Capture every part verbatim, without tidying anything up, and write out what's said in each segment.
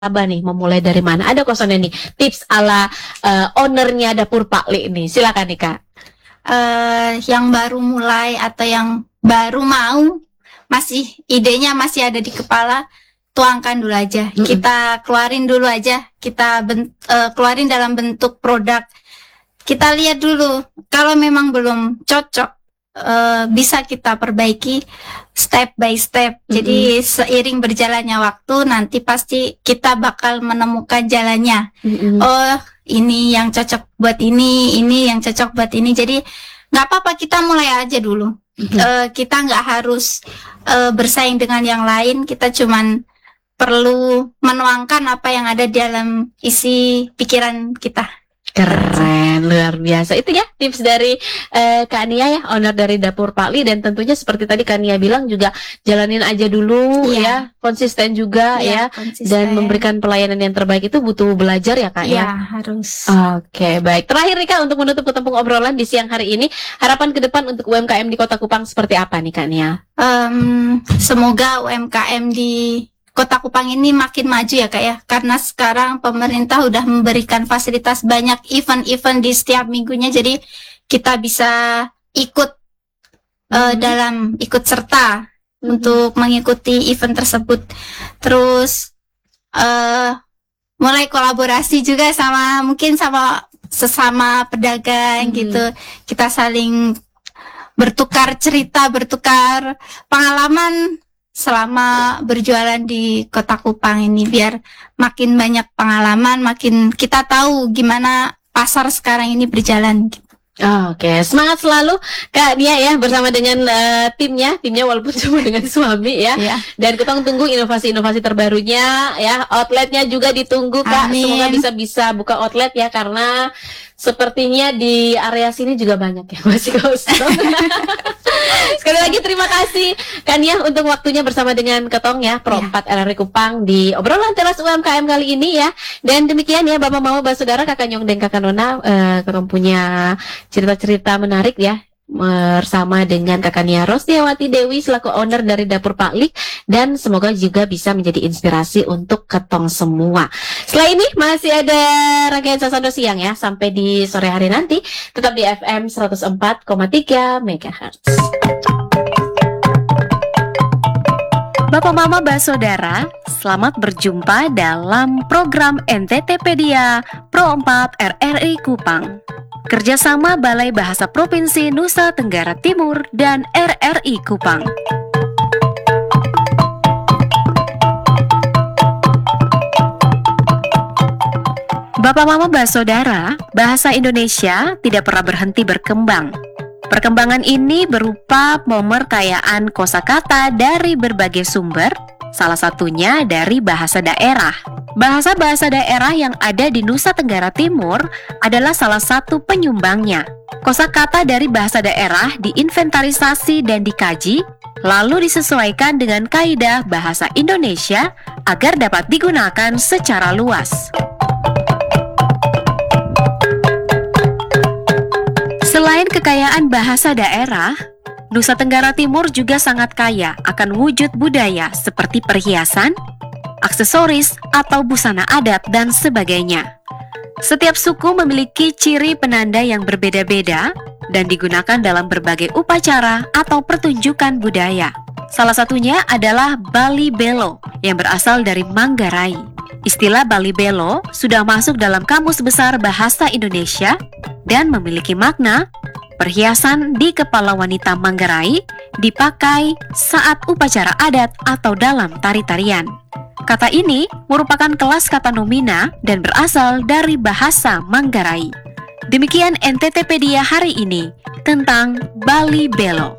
Abah nih memulai dari mana? Ada kosonnya nih tips ala uh, ownernya Dapur Pak Li nih. Silakan nih Kak. Uh, yang baru mulai atau yang baru mau, masih idenya masih ada di kepala, tuangkan dulu aja. Mm-mm. Kita keluarin dulu aja. Kita ben, uh, keluarin dalam bentuk produk. Kita lihat dulu. Kalau memang belum cocok, uh, bisa kita perbaiki step by step. Mm-hmm. Jadi seiring berjalannya waktu nanti pasti kita bakal menemukan jalannya. Mm-hmm. Oh, ini yang cocok buat ini, ini yang cocok buat ini. Jadi nggak apa-apa, kita mulai aja dulu. Mm-hmm. Uh, kita nggak harus uh, bersaing dengan yang lain. Kita cuman perlu menuangkan apa yang ada dalam isi pikiran kita. Keren, luar biasa. Itu ya tips dari eh, Kak Nia ya, owner dari Dapur Pak Li. Dan tentunya seperti tadi Kak Nia bilang juga jalanin aja dulu ya, ya. Konsisten juga ya, ya. Konsisten. Dan memberikan pelayanan yang terbaik itu butuh belajar ya Kak ya, ya harus. Oke, baik. Terakhir nih Kak, untuk menutup ketempung obrolan di siang hari ini, harapan ke depan untuk U M K M di Kota Kupang seperti apa nih Kak Nia? Um, semoga U M K M di Kota Kupang ini makin maju ya Kak ya, karena sekarang pemerintah udah memberikan fasilitas banyak event-event di setiap minggunya, jadi kita bisa ikut mm-hmm. uh, dalam ikut serta mm-hmm. untuk mengikuti event tersebut. Terus uh, mulai kolaborasi juga sama mungkin sama sesama pedagang mm-hmm. gitu, kita saling bertukar cerita, bertukar pengalaman selama berjualan di Kota Kupang ini, biar makin banyak pengalaman, makin kita tahu gimana pasar sekarang ini berjalan. Oh, Oke, okay. Semangat selalu Kak Nia ya, bersama dengan uh, timnya, timnya walaupun cuma dengan suami ya. Yeah. Dan kita tunggu inovasi-inovasi terbarunya ya, outletnya juga ditunggu Kak. Amin. Semoga bisa-bisa buka outlet ya, karena sepertinya di area sini juga banyak ya masih kosong. Sekali lagi terima kasih Kak Nia untuk waktunya bersama dengan Ketong ya, Pro empat R R I Kupang di obrolan teras U M K M kali ini ya. Dan demikian ya Bapak Mama, Bapak Saudara, Kakak Nyong dan Kakak Nona, uh, Ketong punya cerita-cerita menarik ya bersama dengan Kakak Nia Rosdiawati Dewi selaku owner dari Dapur Pak Li, dan semoga juga bisa menjadi inspirasi untuk Ketong semua. Setelah ini masih ada rangkaian Sasando Siang ya, sampai di sore hari nanti tetap di F M seratus empat koma tiga megahertz. Bapak Mama Basodara, selamat berjumpa dalam program N T T Pedia Pro empat R R I Kupang. Kerjasama Balai Bahasa Provinsi Nusa Tenggara Timur dan R R I Kupang. Bapak Mama Basodara, bahasa Indonesia tidak pernah berhenti berkembang. Perkembangan ini berupa pemerkayaan kosakata dari berbagai sumber, salah satunya dari bahasa daerah. Bahasa-bahasa daerah yang ada di Nusa Tenggara Timur adalah salah satu penyumbangnya. Kosakata dari bahasa daerah diinventarisasi dan dikaji, lalu disesuaikan dengan kaidah bahasa Indonesia agar dapat digunakan secara luas. Selain kekayaan bahasa daerah, Nusa Tenggara Timur juga sangat kaya akan wujud budaya seperti perhiasan, aksesoris, atau busana adat, dan sebagainya. Setiap suku memiliki ciri penanda yang berbeda-beda dan digunakan dalam berbagai upacara atau pertunjukan budaya. Salah satunya adalah Bali Belo yang berasal dari Manggarai. Istilah Bali Belo sudah masuk dalam Kamus Besar Bahasa Indonesia dan memiliki makna perhiasan di kepala wanita Manggarai dipakai saat upacara adat atau dalam tari-tarian. Kata ini merupakan kelas kata nomina dan berasal dari bahasa Manggarai. Demikian N T T Pedia hari ini tentang Bali Belo.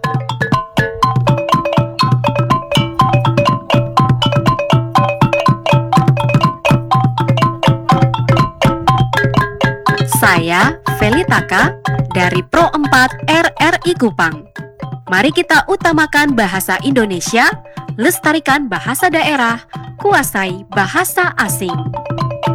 Saya Felitaka dari Pro empat R R I Kupang. Mari kita utamakan bahasa Indonesia, lestarikan bahasa daerah, kuasai bahasa asing.